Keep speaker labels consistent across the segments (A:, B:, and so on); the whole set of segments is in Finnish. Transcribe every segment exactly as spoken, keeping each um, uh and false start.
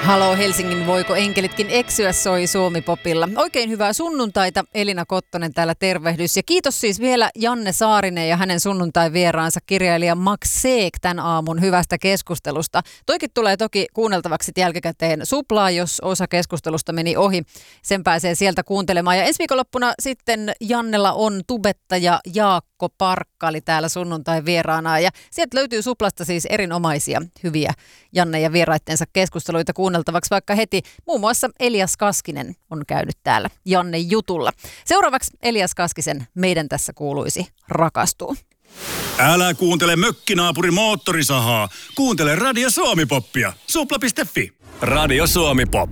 A: Halo Helsingin, voiko enkelitkin eksyä, soi Suomi-popilla. Oikein hyvää sunnuntaita, Elina Kottonen täällä tervehdys. Ja kiitos siis vielä Janne Saarinen ja hänen sunnuntai-vieraansa kirjailija Max Seek tämän aamun hyvästä keskustelusta. Toikin tulee toki kuunneltavaksi jälkikäteen suplaa, jos osa keskustelusta meni ohi. Sen pääsee sieltä kuuntelemaan. Ja ensi viikonloppuna sitten Jannella on tubettaja Jaakko Parkkali täällä sunnuntai-vieraana. Ja sieltä löytyy suplasta siis erinomaisia hyviä Janne ja vieraittensa keskusteluita kuunneltavaksi vaikka heti. Muun muassa Elias Kaskinen on käynyt täällä Janne jutulla. Seuraavaksi Elias Kaskisen Meidän tässä kuuluisi rakastua.
B: Älä kuuntele mökkinaapurin moottorisahaa. Kuuntele Radio Suomi-poppia. supla piste fi. Radio Suomi-pop.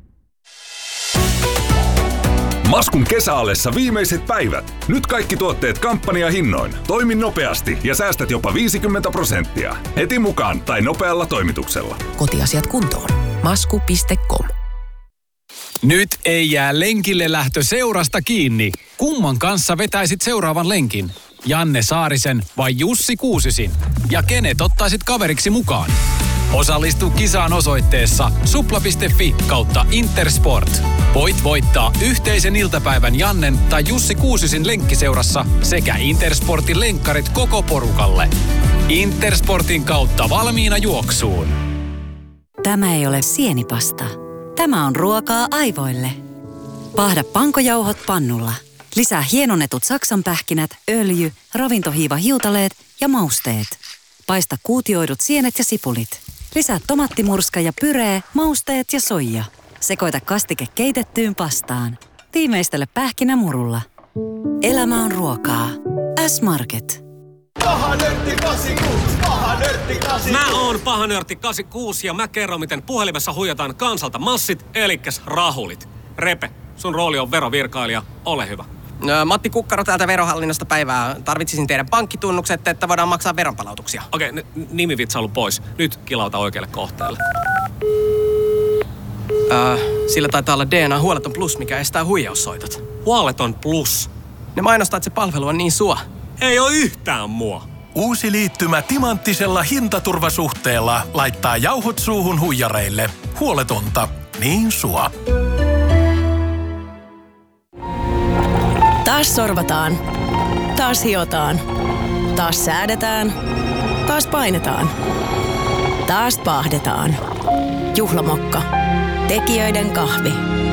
C: Maskun kesäallessa viimeiset päivät. Nyt kaikki tuotteet kampanjahinnoin. Toimi nopeasti ja säästät jopa viisikymmentä prosenttia. Heti mukaan tai nopealla toimituksella.
D: Kotiasiat kuntoon. masku piste com.
E: Nyt ei jää lenkille lähtö seurasta kiinni. Kumman kanssa vetäisit seuraavan lenkin? Janne Saarisen vai Jussi Kuusisin? Ja kenet ottaisit kaveriksi mukaan? Osallistu kisaan osoitteessa supla piste fi kautta Intersport. Voit voittaa yhteisen iltapäivän Jannen tai Jussi Kuusisin lenkkiseurassa sekä Intersportin lenkkarit koko porukalle. Intersportin kautta valmiina juoksuun.
F: Tämä ei ole sienipasta. Tämä on ruokaa aivoille. Paahda pankojauhot pannulla. Lisää hienonnetut saksanpähkinät, öljy, ravintohiiva hiutaleet ja mausteet. Paista kuutioidut sienet ja sipulit. Lisää tomattimurska ja pyree, mausteet ja soija. Sekoita kastike keitettyyn pastaan. Tiimeistele pähkinämurulla. Elämä on ruokaa. S-Market.
G: Paha nörtti kahdeksankymmentäkuusi, paha nörtti kahdeksankymmentäkuusi.
H: Mä oon paha nörtti kahdeksankymmentäkuusi ja mä kerron, miten puhelimessa huijataan kansalta massit, elikkäs rahulit. Repe, sun rooli on verovirkailija, ole hyvä.
I: No, Matti Kukkaro täältä Verohallinnosta päivää. Tarvitsisin teidän pankkitunnukset, että voidaan maksaa veronpalautuksia.
H: Okei, okay, n- nimivitsailu pois. Nyt kilauta oikealle kohteelle.
I: Äh, sillä taitaa olla D N A-huoleton plus, mikä estää huijaussoitot.
H: Huoleton plus?
I: Ne mainostaa, että se palvelu on niin sua.
H: Ei oo yhtään mua.
J: Uusi liittymä timanttisella hintaturvasuhteella laittaa jauhot suuhun huijareille. Huoletonta, niin sua.
D: Taas sorvataan. Taas hiotaan. Taas säädetään. Taas painetaan. Taas paahdetaan. Juhlamokka. Tekijöiden kahvi.